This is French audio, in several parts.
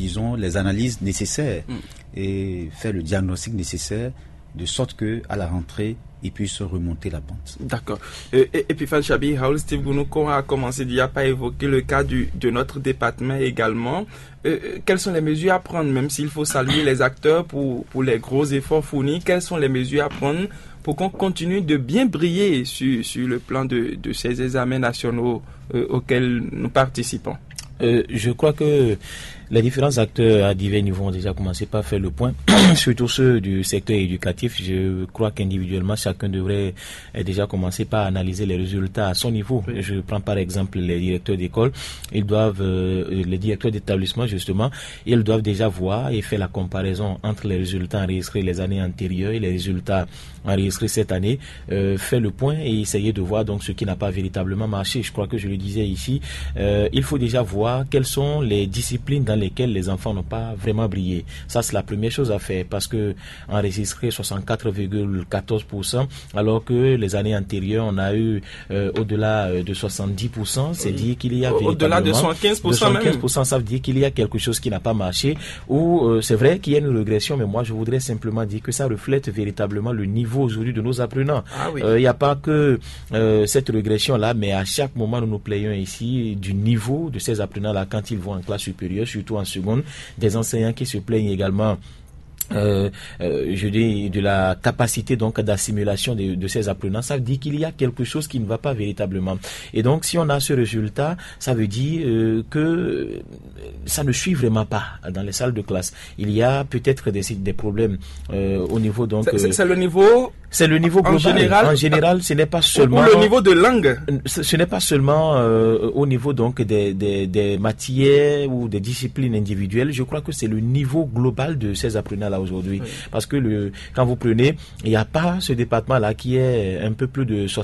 disons, les analyses nécessaires et faire le diagnostic nécessaire de sorte que à la rentrée, ils puissent remonter la pente. D'accord. Epiphane Chabi, Raoul Steve Gounouko a commencé déjà par évoquer le cas de notre département également. Quelles sont les mesures à prendre, même s'il faut saluer les acteurs pour les gros efforts fournis, quelles sont les mesures à prendre pour qu'on continue de bien briller sur le plan de ces examens nationaux auxquels nous participons? Je crois que les différents acteurs à divers niveaux ont déjà commencé par faire le point, surtout ceux du secteur éducatif. Je crois qu'individuellement, chacun devrait déjà commencer par analyser les résultats à son niveau. Oui. Je prends par exemple les directeurs d'école. Ils doivent, les directeurs d'établissement justement, ils doivent déjà voir et faire la comparaison entre les résultats enregistrés les années antérieures et les résultats enregistrés cette année, faire le point et essayer de voir donc ce qui n'a pas véritablement marché. Je crois que je le disais ici, il faut déjà voir quelles sont les disciplines dans lesquelles les enfants n'ont pas vraiment brillé. Ça, c'est la première chose à faire parce que enregistrer 64,14% alors que les années antérieures, on a eu au-delà de 70%, c'est dire qu'il y a au-delà de 75%, ça veut dire qu'il y a quelque chose qui n'a pas marché ou c'est vrai qu'il y a une régression, mais moi, je voudrais simplement dire que ça reflète véritablement le niveau aujourd'hui de nos apprenants. Il n'y a pas que cette régression-là, mais à chaque moment, nous nous plaignons ici du niveau de ces apprenants-là quand ils vont en classe supérieure, surtout en seconde, des enseignants qui se plaignent également je dis de la capacité donc d'assimilation de ces apprenants. Ça veut dire qu'il y a quelque chose qui ne va pas véritablement. Et donc si on a ce résultat, ça veut dire que ça ne suit vraiment pas dans les salles de classe. Il y a peut-être des problèmes au niveau donc c'est le niveau. C'est le niveau global. En général, ce n'est pas seulement. Ou le niveau de langue. Ce n'est pas seulement au niveau donc des matières ou des disciplines individuelles. Je crois que c'est le niveau global de ces apprenants-là aujourd'hui. Oui. Parce que quand vous prenez, il n'y a pas ce département-là qui est un peu plus de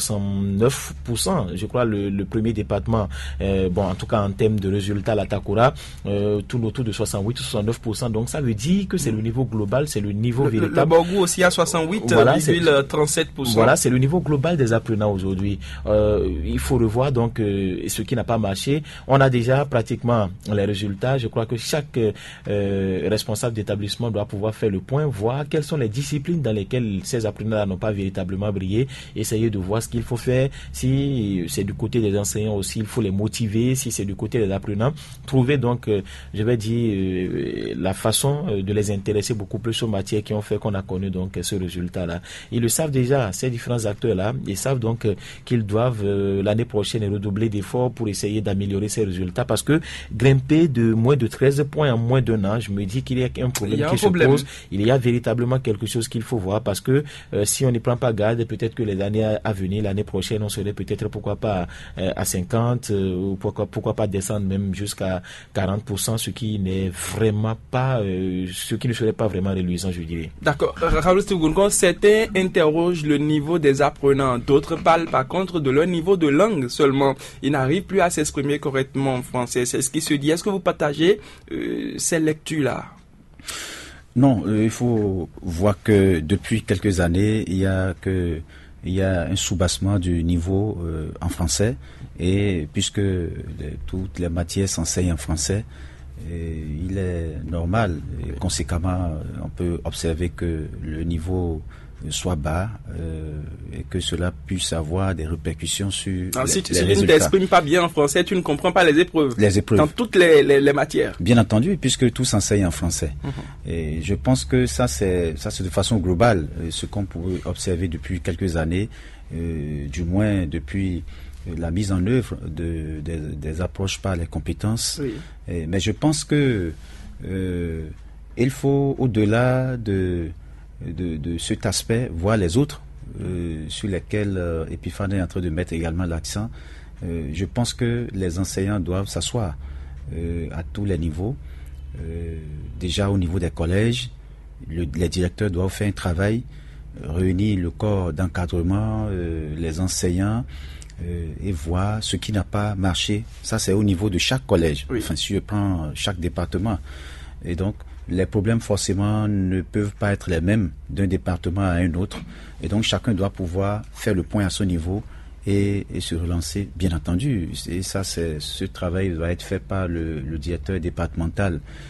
69%. Je crois le premier département, en tout cas en termes de résultats, la Takura, tourne autour de 68-69%. Donc ça veut dire que c'est le niveau global, c'est le niveau véritable. Le Borgou aussi à 68,37%. Voilà, c'est le niveau global des apprenants aujourd'hui. Il faut revoir donc ce qui n'a pas marché. On a déjà pratiquement les résultats. Je crois que chaque responsable d'établissement doit pouvoir faire le point, voir quelles sont les disciplines dans lesquelles ces apprenants n'ont pas véritablement brillé, essayer de voir ce qu'il faut faire. Si c'est du côté des enseignants aussi, il faut les motiver. Si c'est du côté des apprenants, trouver donc, je vais dire, la façon de les intéresser beaucoup plus aux matières qui ont fait qu'on a connu donc ce résultat-là. Ils le savent déjà, ces différents acteurs-là, ils savent donc qu'ils doivent l'année prochaine redoubler d'efforts pour essayer d'améliorer ces résultats parce que grimper de moins de 13 points en moins d'un an, je me dis qu'il y a un problème qui se pose. Il y a véritablement quelque chose qu'il faut voir parce que si on n'y prend pas garde, peut-être que les années à venir, l'année prochaine, on serait peut-être pourquoi pas à 50 ou pourquoi pas descendre même jusqu'à 40%, ce qui n'est vraiment pas, ce qui ne serait pas vraiment reluisant, je dirais. D'accord. Raoul Stougounko, certains interrogent le niveau des apprenants, d'autres parlent par contre de leur niveau de langue seulement. Ils n'arrivent plus à s'exprimer correctement en français. C'est ce qui se dit. Est-ce que vous partagez ces lectures-là? Non, il faut voir que depuis quelques années, il y a un soubassement du niveau en français et puisque toutes les matières s'enseignent en français, il est normal et conséquemment on peut observer que le niveau soit bas et que cela puisse avoir des répercussions sur les résultats. Si tu ne t'exprimes pas bien en français, tu ne comprends pas les épreuves. Dans toutes les matières. Bien entendu, puisque tout s'enseigne en français. Et je pense que ça c'est de façon globale ce qu'on pourrait observer depuis quelques années, du moins depuis la mise en œuvre des approches par les compétences. Oui. Mais je pense que il faut au-delà de cet aspect, voir les autres sur lesquels Epiphane est en train de mettre également l'accent. Je pense que les enseignants doivent s'asseoir à tous les niveaux. Déjà au niveau des collèges, les directeurs doivent faire un travail, réunir le corps d'encadrement, les enseignants, et voir ce qui n'a pas marché. Ça, c'est au niveau de chaque collège. Oui. Enfin, si je prends chaque département. Et donc, les problèmes forcément ne peuvent pas être les mêmes d'un département à un autre. Et donc chacun doit pouvoir faire le point à son niveau et se relancer, bien entendu. Et ça, ce travail va être fait par le directeur départemental